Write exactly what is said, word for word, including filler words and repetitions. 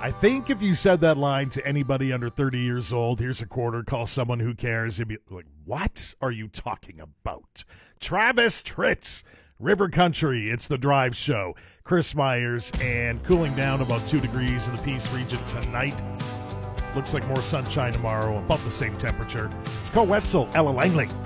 I think if you said that line to anybody under thirty years old, here's a quarter, call someone who cares, you'd be like, what are you talking about? Travis Tritz, River Country, it's the Drive Show. Chris Myers, and cooling down about two degrees in the Peace region tonight. Looks like more sunshine tomorrow, about the same temperature. It's Cole Wetzel, Ella Langley.